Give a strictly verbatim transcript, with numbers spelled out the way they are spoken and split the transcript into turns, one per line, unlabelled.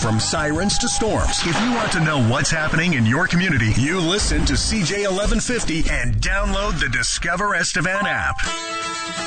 from sirens to storms. If you want to know what's happening in your community, you listen to C J eleven fifty and download the Discover Estevan app.